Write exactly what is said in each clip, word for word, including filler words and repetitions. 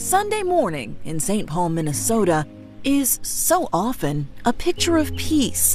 Sunday morning in Saint Paul, Minnesota is so often a picture of peace.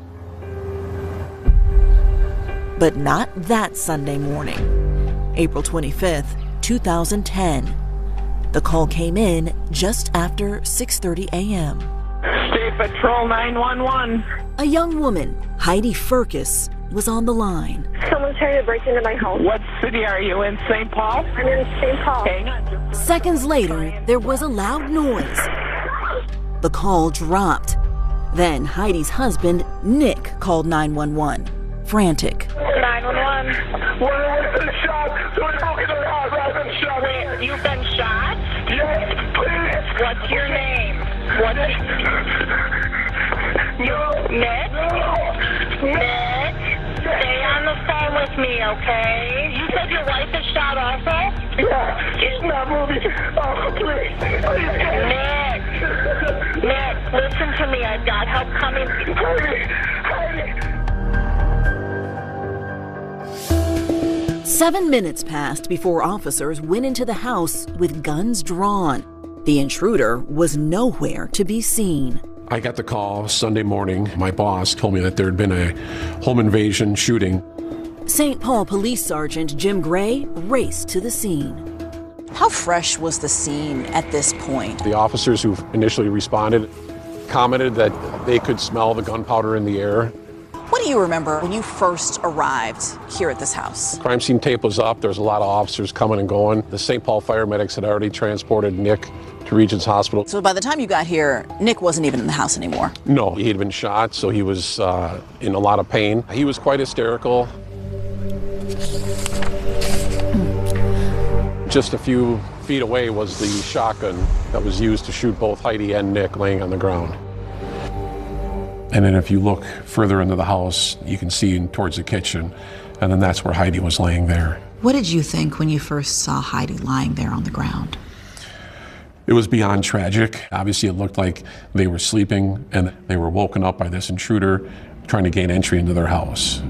But not that Sunday morning. April twenty-fifth, two thousand ten. The call came in just after six thirty a.m. State Patrol nine one one. A young woman, Heidi Furcus, was on the line. Someone's trying to break into my home. What city are you in, Saint Paul? I'm in Saint Paul. Hang on. Seconds later, there was a loud noise. The call dropped. Then Heidi's husband, Nick, called nine one one, frantic. nine one one. We're been shot. So we broke into the house. I've been shot. Wait, you've been shot? Yes, please. What's your name? What is... No. Nick? No. Nick? Stay on the phone with me, okay? You said your wife is shot also? Yeah, she's not moving. Oh, please. Nick! Nick, listen to me. I've got help coming. Hurry! Hurry! Seven minutes passed before officers went into the house with guns drawn. The intruder was nowhere to be seen. I got the call Sunday morning. My boss told me that there had been a home invasion shooting. Saint Paul Police Sergeant Jim Gray raced to the scene. How fresh was the scene at this point? The officers who initially responded commented that they could smell the gunpowder in the air. What do you remember when you first arrived here at this house? Crime scene tape was up. There was a lot of officers coming and going. The Saint Paul fire medics had already transported Nick to Regents Hospital. So by the time you got here, Nick wasn't even in the house anymore? No, he had been shot, so he was uh, in a lot of pain. He was quite hysterical. Just a few feet away was the shotgun that was used to shoot both Heidi and Nick laying on the ground. And then if you look further into the house, you can see in, towards the kitchen, and then that's where Heidi was laying there. What did you think when you first saw Heidi lying there on the ground? It was beyond tragic. Obviously, it looked like they were sleeping and they were woken up by this intruder trying to gain entry into their house.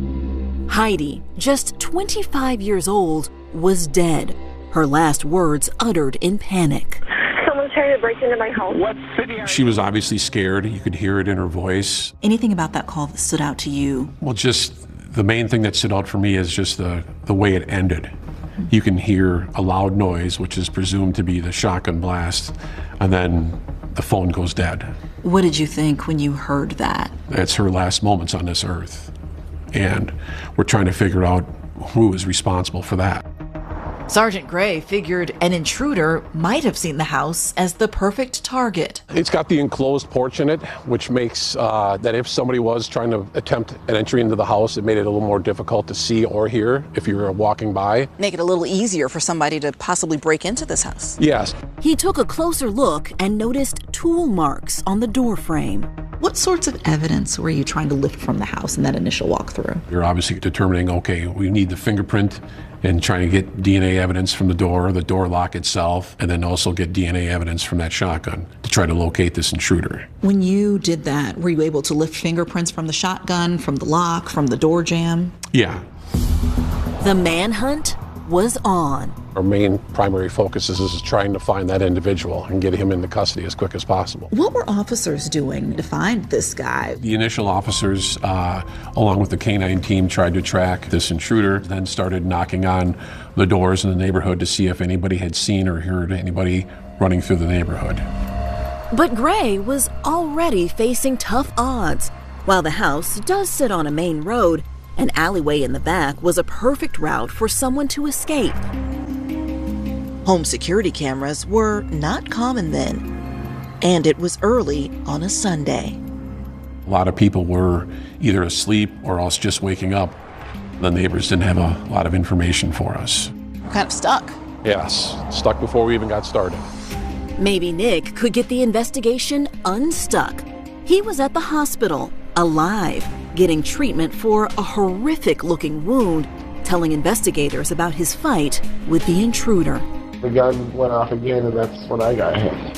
Heidi, just twenty-five years old, was dead. Her last words uttered in panic. Someone's trying to break into my home. What city are She was obviously scared. You could hear it in her voice. Anything about that call that stood out to you? Well, just the main thing that stood out for me is just the, the way it ended. You can hear a loud noise, which is presumed to be the shotgun blast, and then the phone goes dead. What did you think when you heard that? That's her last moments on this earth. And we're trying to figure out who is responsible for that. Sergeant Gray figured an intruder might have seen the house as the perfect target. It's got the enclosed porch in it, which makes uh, that if somebody was trying to attempt an entry into the house, it made it a little more difficult to see or hear if you were walking by. Make it a little easier for somebody to possibly break into this house. Yes. He took a closer look and noticed tool marks on the door frame. What sorts of evidence were you trying to lift from the house in that initial walkthrough? You're obviously determining, okay, we need the fingerprint and trying to get D N A evidence from the door, the door lock itself, and then also get D N A evidence from that shotgun to try to locate this intruder. When you did that, were you able to lift fingerprints from the shotgun, from the lock, from the door jamb? Yeah. The manhunt was on. Our main primary focus is, is trying to find that individual and get him into custody as quick as possible. What were officers doing to find this guy? The initial officers, uh, along with the canine team, tried to track this intruder, then started knocking on the doors in the neighborhood to see if anybody had seen or heard anybody running through the neighborhood. But Gray was already facing tough odds. While the house does sit on a main road, an alleyway in the back was a perfect route for someone to escape. Home security cameras were not common then, and it was early on a Sunday. A lot of people were either asleep or else just waking up. The neighbors didn't have a lot of information for us. Kind of stuck. Yes, stuck before we even got started. Maybe Nick could get the investigation unstuck. He was at the hospital, alive, getting treatment for a horrific-looking wound, telling investigators about his fight with the intruder. The gun went off again, and that's when I got hit.